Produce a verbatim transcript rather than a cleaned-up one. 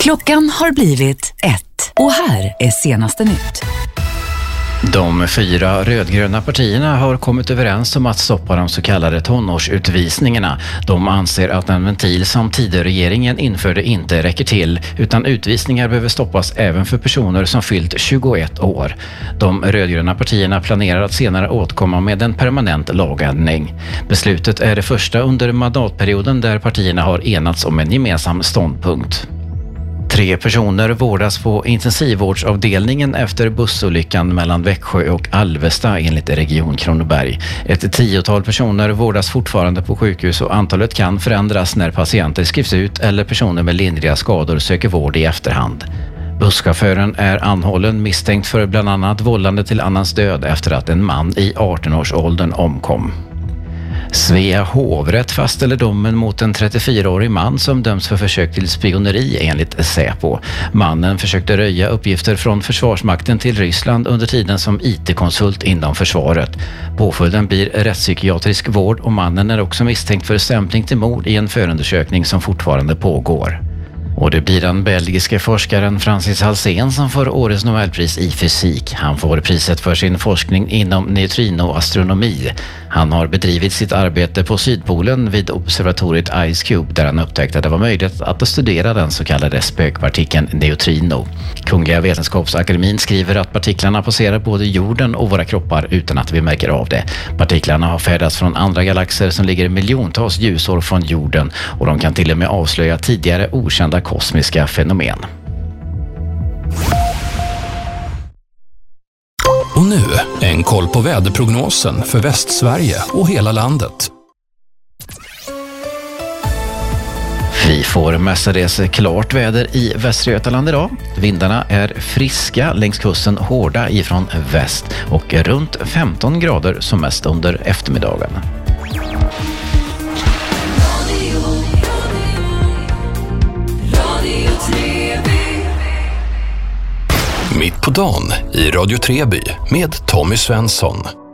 Klockan har blivit ett och här är senaste nytt. De fyra rödgröna partierna har kommit överens om att stoppa de så kallade tonårsutvisningarna. De anser att den ventil som Tidöregeringen införde inte räcker till, utan utvisningar behöver stoppas även för personer som fyllt tjugoett år. De rödgröna partierna planerar att senare återkomma med en permanent lagändring. Beslutet är det första under mandatperioden där partierna har enats om en gemensam ståndpunkt. Tre personer vårdas på intensivvårdsavdelningen efter bussolyckan mellan Växjö och Alvesta enligt Region Kronoberg. Ett tiotal personer vårdas fortfarande på sjukhus och antalet kan förändras när patienter skrivs ut eller personer med lindriga skador söker vård i efterhand. Busschauffören är anhållen misstänkt för bland annat vållande till annans död efter att en man i arton-årsåldern omkom. Svea hovrätt fastställer domen mot en trettiofyraårig man som döms för försök till spioneri enligt Säpo. Mannen försökte röja uppgifter från Försvarsmakten till Ryssland under tiden som I T-konsult inom försvaret. Påföljden blir rättspsykiatrisk vård och mannen är också misstänkt för stämpling till mord i en förundersökning som fortfarande pågår. Och det blir den belgiska forskaren Francis Halsén som får årets Nobelpris i fysik. Han får priset för sin forskning inom neutrinoastronomi. Han har bedrivit sitt arbete på Sydpolen vid observatoriet IceCube där han upptäckte att det var möjligt att studera den så kallade spökpartikeln neutrino. Kungliga Vetenskapsakademin skriver att partiklarna passerar både jorden och våra kroppar utan att vi märker av det. Partiklarna har färdats från andra galaxer som ligger miljontals ljusår från jorden och de kan till och med avslöja tidigare okända kosmiska fenomen. Och nu en koll på väderprognosen för Västsverige och hela landet. Vi får mestadels klart väder i Västra Götaland idag. Vindarna är friska längs kusten, hårda ifrån väst och runt femton grader som mest under eftermiddagen. Mitt på dagen i Radio Treby med Tommy Svensson.